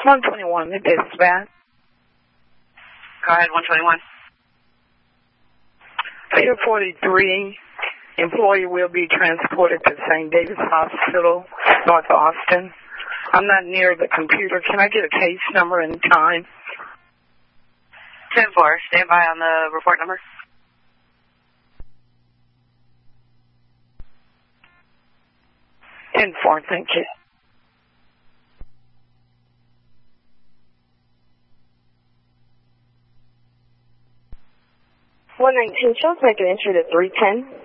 121, dispatch. Go ahead, 121. Pier 43, employee will be transported to St. David's Hospital, North Austin. I'm not near the computer. Can I get a case number and time? 10-4. Stand by on the report number. And 4, thank you. One 19 shows make an entry to 310.